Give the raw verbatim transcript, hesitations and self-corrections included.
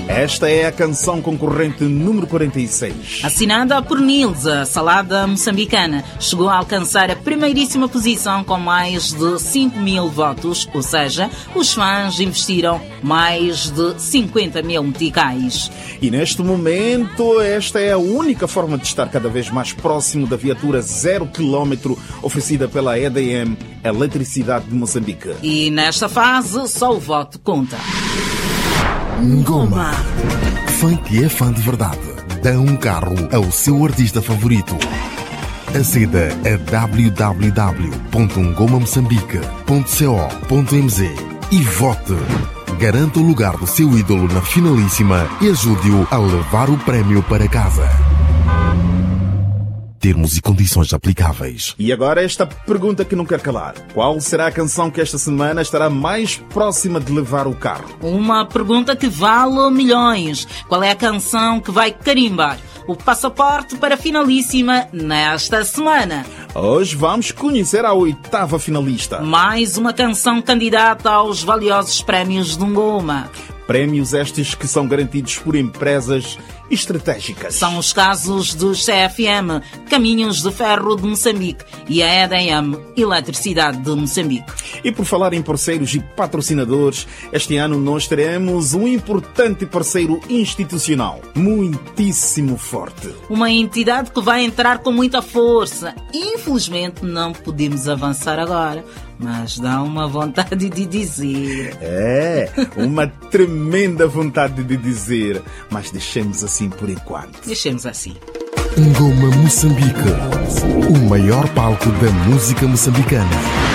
Esta é a canção concorrente número quarenta e seis. Assinada por Nilza, Salada Moçambicana, chegou a alcançar a primeiríssima posição com mais de cinco mil votos, ou seja, os fãs investiram mais de cinquenta mil meticais. E neste momento, esta é a única forma de estar cada vez mais próximo da viatura zero quilômetro oferecida pela E D M, Eletricidade de Moçambique. E nesta fase, só o voto conta. Ngoma. Fã que é fã de verdade. Dá um carro ao seu artista favorito. Aceda a w w w ponto ngoma moçambique ponto co ponto m z e vote. Garanta o lugar do seu ídolo na finalíssima e ajude-o a levar o prémio para casa. Termos e condições aplicáveis. E agora esta pergunta que não quer calar. Qual será a canção que esta semana estará mais próxima de levar o carro? Uma pergunta que vale milhões. Qual é a canção que vai carimbar o passaporte para a finalíssima nesta semana? Hoje vamos conhecer a oitava finalista. Mais uma canção candidata aos valiosos prémios de Ngoma. Prémios estes que são garantidos por empresas estratégicas. São os casos dos C F M, Caminhos de Ferro de Moçambique, e a E D M, Eletricidade de Moçambique. E por falar em parceiros e patrocinadores, este ano nós teremos um importante parceiro institucional, muitíssimo forte. Uma entidade que vai entrar com muita força. Infelizmente não podemos avançar agora, mas dá uma vontade de dizer. É, uma tremenda vontade de dizer, mas deixemos assim por enquanto. Deixemos assim. Ngoma Moçambique, o maior palco da música moçambicana.